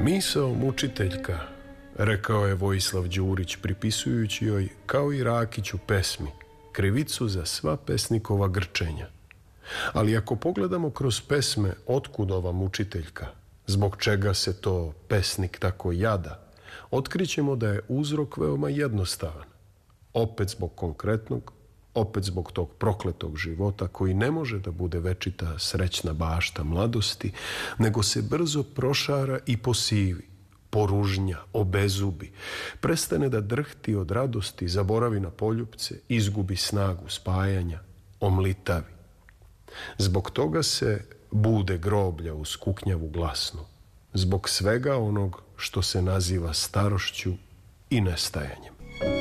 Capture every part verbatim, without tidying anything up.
Misao mučiteljka, rekao je Vojislav Đurić, pripisujući joj, kao i Rakić u pesmi, krivicu za sva pesnikova grčenja. Ali ako pogledamo kroz pesme otkud ova mučiteljka, zbog čega se to pesnik tako jada, otkrićemo da je uzrok veoma jednostavan. Opet zbog konkretnog, opet zbog tog prokletog života koji ne može da bude večita srećna bašta mladosti, nego se brzo prošara i posivi, poružnja, obezubi, prestane da drhti od radosti, zaboravi na poljupce, izgubi snagu spajanja, omlitavi. Zbog toga se bude groblja uz kuknjavu glasnu, zbog svega onog što se naziva starošću i nestajanjem.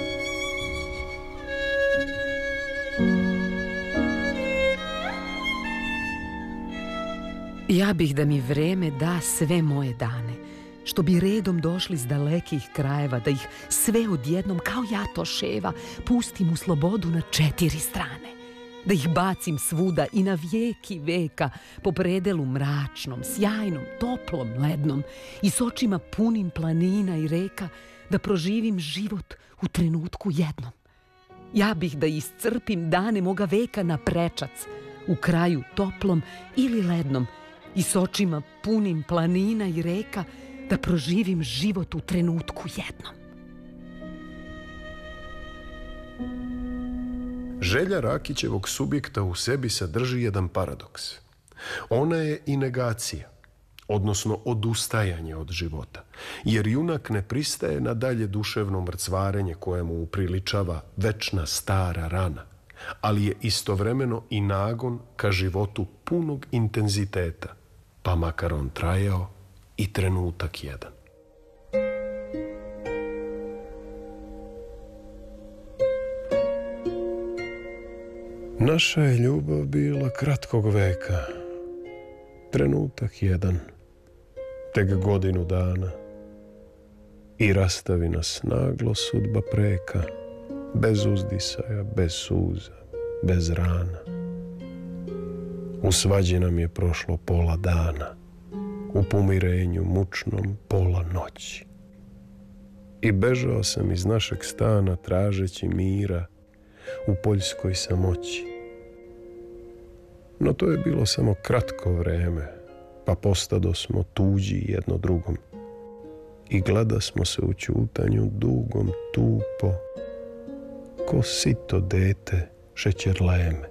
Ja bih da mi vreme da sve moje dane, što bi redom došli s dalekih krajeva, da ih sve odjednom, kao jato ševa, pustim u slobodu na četiri strane. Da ih bacim svuda i na vijeki veka, po predelu mračnom, sjajnom, toplom, lednom i s očima punim planina i reka, da proživim život u trenutku jednom. Ja bih da iscrpim dane moga veka na prečac, u kraju toplom ili lednom, i s očima punim planina i reka, da proživim život u trenutku jednom. Želja Rakićevog subjekta u sebi sadrži jedan paradoks. Ona je i negacija, odnosno odustajanje od života, jer junak ne pristaje na dalje duševno mrcvarenje koje mu upriličava večna stara rana, ali je istovremeno i nagon ka životu punog intenziteta, pa makar on trajao i trenutak jedan. Naša je ljubav bila kratkog veka, trenutak jedan, tek godinu dana, i rastavi nas naglo sudba preka, bez uzdisaja, bez suza, bez rana. U svađi nam je prošlo pola dana, u pomirenju mučnom pola noći. I bežao sam iz našeg stana tražeći mira u poljskoj samoći. No to je bilo samo kratko vreme, pa postado smo tuđi jedno drugom i gleda smo se u ćutanju dugom tupo, ko sito dete šećerleme.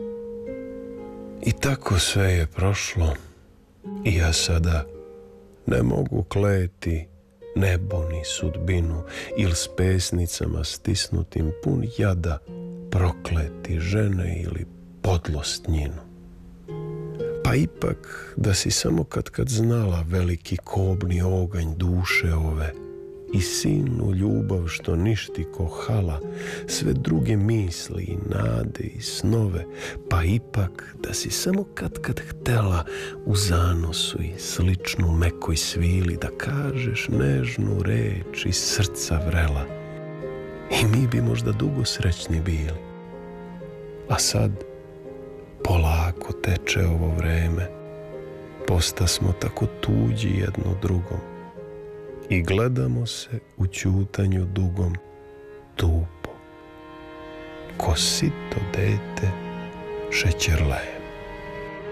I tako sve je prošlo i ja sada ne mogu kleti nebo ni sudbinu ili s pesnicama stisnutim pun jada prokleti žene ili podlostnjinu. Pa ipak da si samo kad kad znala veliki kobni oganj duše ove i silnu ljubav što ništi ko hala, sve druge misli i nade i snove, pa ipak da si samo kad kad htela u zanosu i sličnu mekoj svili da kažeš nežnu reč iz srca vrela, i mi bi možda dugo srećni bili. A sad polako teče ovo vreme, posta smo tako tuđi jedno drugom i gledamo se u ćutanju dugom tupo, ko sito dete šećerle.